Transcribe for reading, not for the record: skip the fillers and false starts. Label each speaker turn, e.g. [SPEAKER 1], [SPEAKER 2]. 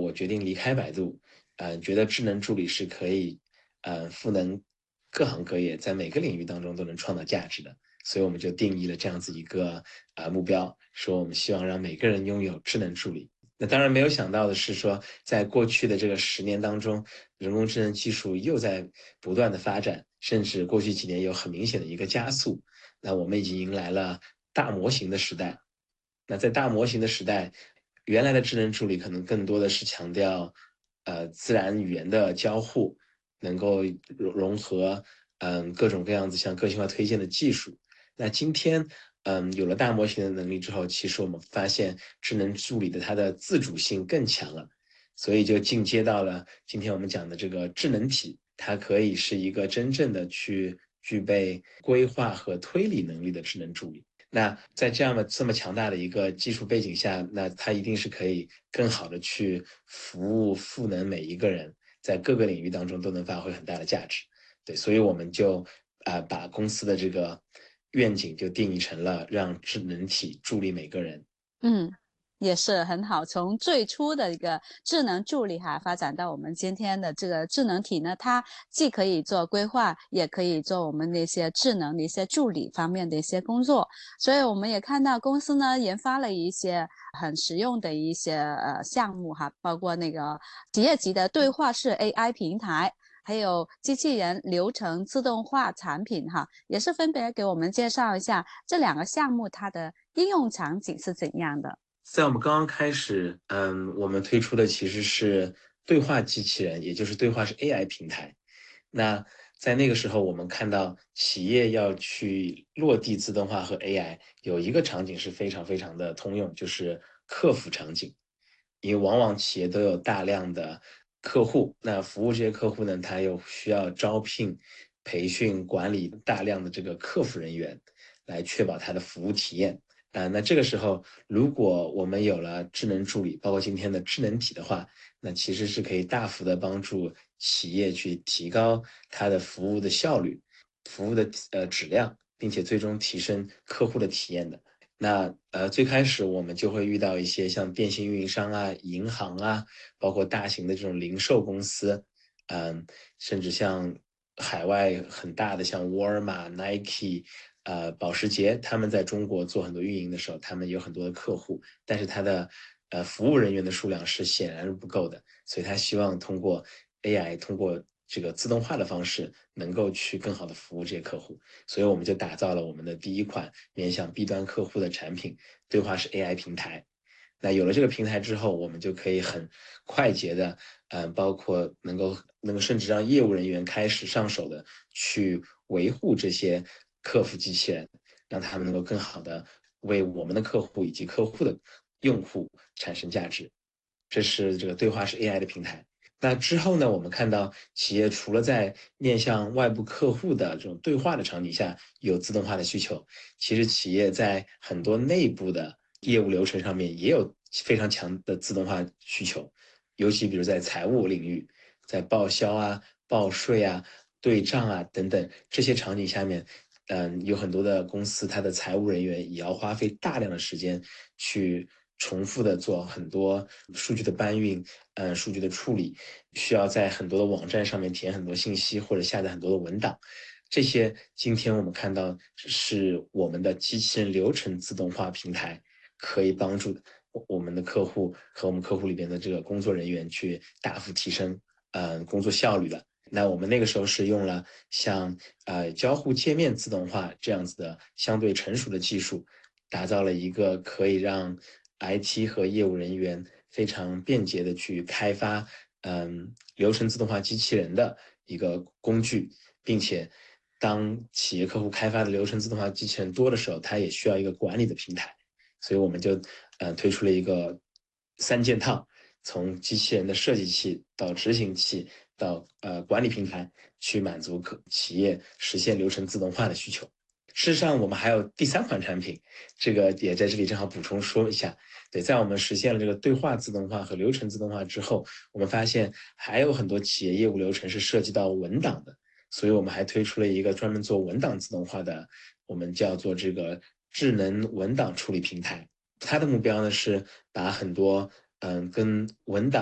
[SPEAKER 1] 我决定离开百度，觉得智能助理是可以，赋能各行各业，在每个领域当中都能创造价值的。所以我们就定义了这样子一个目标，说我们希望让每个人拥有智能助理。那当然没有想到的是说，在过去的这个10年当中，人工智能技术又在不断的发展，甚至过去几年有很明显的一个加速。那我们已经迎来了大模型的时代。那在大模型的时代，原来的智能助理可能更多的是强调自然语言的交互，能够融合各种各样子像个性化推荐的技术。那今天有了大模型的能力之后，其实我们发现智能助理的它的自主性更强了，所以就进阶到了今天我们讲的这个智能体，它可以是一个真正的去具备规划和推理能力的智能助理。那在这么强大的一个技术背景下，那它一定是可以更好的去服务赋能每一个人，在各个领域当中都能发挥很大的价值。对，所以我们就把公司的这个愿景就定义成了让智能体助力每个人。
[SPEAKER 2] 嗯，也是很好。从最初的一个智能助理哈，发展到我们今天的这个智能体呢，它既可以做规划，也可以做我们那些智能的一些助理方面的一些工作。所以我们也看到公司呢研发了一些很实用的一些项目哈，包括那个企业级的对话式 AI 平台。还有机器人流程自动化产品哈，也是分别给我们介绍一下这两个项目它的应用场景是怎样的。
[SPEAKER 1] 在我们刚刚开始，我们推出的其实是对话机器人，也就是对话式 AI 平台。那在那个时候，我们看到企业要去落地自动化和 AI，有一个场景是非常非常的通用，就是客服场景。因为往往企业都有大量的客户，那服务这些客户呢，他又需要招聘、培训、管理大量的这个客服人员，来确保他的服务体验。那这个时候，如果我们有了智能助理，包括今天的智能体的话，那其实是可以大幅的帮助企业去提高它的服务的效率、服务的质量，并且最终提升客户的体验的。那最开始我们就会遇到一些像电信运营商啊、银行啊，包括大型的这种零售公司，甚至像海外很大的像沃尔玛、Nike、保时捷，他们在中国做很多运营的时候，他们有很多的客户，但是他的服务人员的数量是显然是不够的，所以他希望通过 AI，通过这个自动化的方式，能够去更好的服务这些客户。所以我们就打造了我们的第一款面向 B 端客户的产品，对话式 AI 平台。那有了这个平台之后，我们就可以很快捷的，包括能够甚至让业务人员开始上手的去维护这些客服机器人，让他们能够更好的为我们的客户以及客户的用户产生价值。这是这个对话式 AI 的平台。那之后呢，我们看到企业除了在面向外部客户的这种对话的场景下有自动化的需求，其实企业在很多内部的业务流程上面也有非常强的自动化需求，尤其比如在财务领域，在报销啊、报税啊、对账啊等等这些场景下面，有很多的公司，它的财务人员也要花费大量的时间去重复的做很多数据的搬运，数据的处理，需要在很多的网站上面填很多信息或者下载很多的文档。这些今天我们看到是我们的机器人流程自动化平台可以帮助我们的客户和我们客户里边的这个工作人员去大幅提升工作效率的。那我们那个时候是用了像交互界面自动化这样子的相对成熟的技术，打造了一个可以让 IT 和业务人员非常便捷的去开发流程自动化机器人的一个工具，并且当企业客户开发的流程自动化机器人多的时候，它也需要一个管理的平台，所以我们就推出了一个3件套，从机器人的设计器到执行器到管理平台，去满足企业实现流程自动化的需求。事实上，我们还有第3款产品，这个也在这里正好补充说一下。对，在我们实现了这个对话自动化和流程自动化之后，我们发现还有很多企业业务流程是涉及到文档的，所以我们还推出了一个专门做文档自动化的，我们叫做这个智能文档处理平台。它的目标呢是把很多跟文档